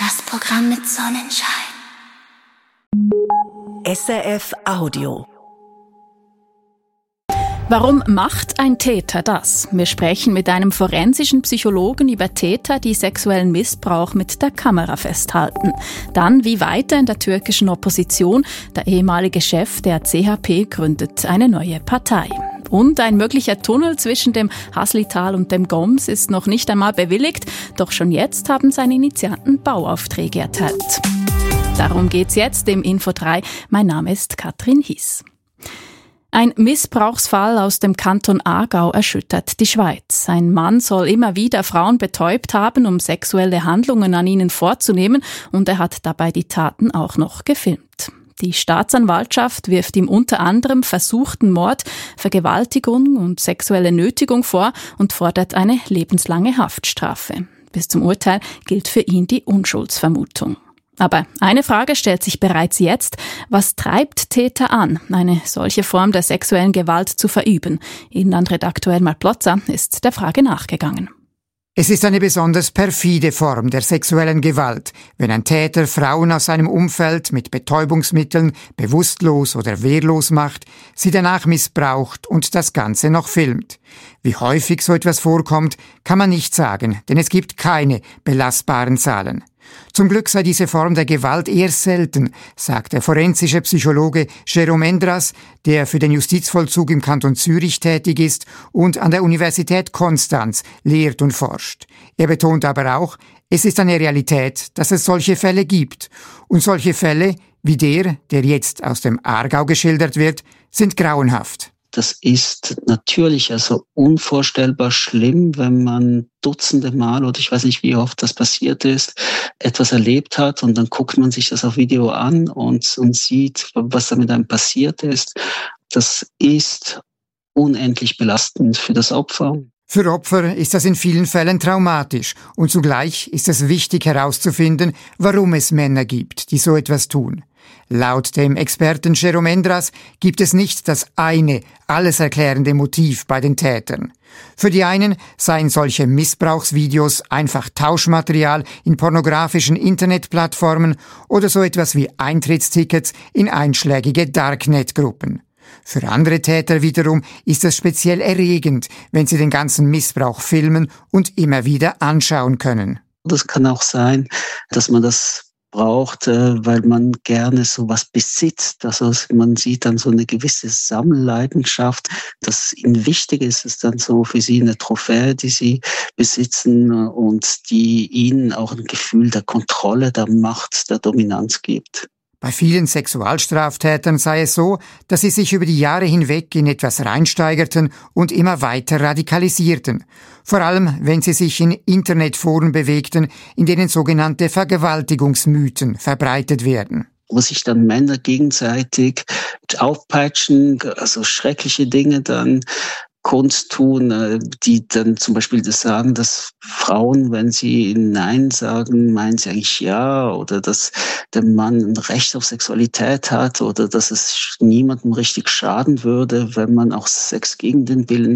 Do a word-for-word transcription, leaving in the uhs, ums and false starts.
Das Programm mit Sonnenschein. S R F Audio. Warum macht ein Täter das? Wir sprechen mit einem forensischen Psychologen über Täter, die sexuellen Missbrauch mit der Kamera festhalten. Dann, wie weiter in der türkischen Opposition. Der ehemalige Chef der C H P gründet eine neue Partei. Und ein möglicher Tunnel zwischen dem Haslital und dem Goms ist noch nicht einmal bewilligt, doch schon jetzt haben seine Initianten Bauaufträge erteilt. Darum geht's jetzt im Info drei. Mein Name ist Katrin Hies. Ein Missbrauchsfall aus dem Kanton Aargau erschüttert die Schweiz. Ein Mann soll immer wieder Frauen betäubt haben, um sexuelle Handlungen an ihnen vorzunehmen, und er hat dabei die Taten auch noch gefilmt. Die Staatsanwaltschaft wirft ihm unter anderem versuchten Mord, Vergewaltigung und sexuelle Nötigung vor und fordert eine lebenslange Haftstrafe. Bis zum Urteil gilt für ihn die Unschuldsvermutung. Aber eine Frage stellt sich bereits jetzt: Was treibt Täter an, eine solche Form der sexuellen Gewalt zu verüben? Inlandredakteur Elmar Plotzer ist der Frage nachgegangen. Es ist eine besonders perfide Form der sexuellen Gewalt, wenn ein Täter Frauen aus seinem Umfeld mit Betäubungsmitteln bewusstlos oder wehrlos macht, sie danach missbraucht und das Ganze noch filmt. Wie häufig so etwas vorkommt, kann man nicht sagen, denn es gibt keine belastbaren Zahlen. Zum Glück sei diese Form der Gewalt eher selten, sagt der forensische Psychologe Jérôme Endras, der für den Justizvollzug im Kanton Zürich tätig ist und an der Universität Konstanz lehrt und forscht. Er betont aber auch, es ist eine Realität, dass es solche Fälle gibt. Und solche Fälle, wie der, der jetzt aus dem Aargau geschildert wird, sind grauenhaft. Das ist natürlich also unvorstellbar schlimm, wenn man Dutzende Mal, oder ich weiß nicht, wie oft das passiert ist, etwas erlebt hat und dann guckt man sich das auf Video an und, und sieht, was da mit einem passiert ist. Das ist unendlich belastend für das Opfer. Für Opfer ist das in vielen Fällen traumatisch und zugleich ist es wichtig herauszufinden, warum es Männer gibt, die so etwas tun. Laut dem Experten Jérôme Endras gibt es nicht das eine, alles erklärende Motiv bei den Tätern. Für die einen seien solche Missbrauchsvideos einfach Tauschmaterial in pornografischen Internetplattformen oder so etwas wie Eintrittstickets in einschlägige Darknet-Gruppen. Für andere Täter wiederum ist es speziell erregend, wenn sie den ganzen Missbrauch filmen und immer wieder anschauen können. Das kann auch sein, dass man das braucht, weil man gerne sowas besitzt. Also man sieht dann so eine gewisse Sammelleidenschaft, dass ihnen wichtig ist, ist dann so für sie eine Trophäe, die sie besitzen und die ihnen auch ein Gefühl der Kontrolle, der Macht, der Dominanz gibt. Bei vielen Sexualstraftätern sei es so, dass sie sich über die Jahre hinweg in etwas reinsteigerten und immer weiter radikalisierten. Vor allem, wenn sie sich in Internetforen bewegten, in denen sogenannte Vergewaltigungsmythen verbreitet werden. Wo sich dann Männer gegenseitig aufpeitschen, also schreckliche Dinge dann kundtun, die dann zum Beispiel das sagen, dass Frauen, wenn sie Nein sagen, meinen sie eigentlich Ja, oder dass der Mann ein Recht auf Sexualität hat oder dass es niemandem richtig schaden würde, wenn man auch Sex gegen den Willen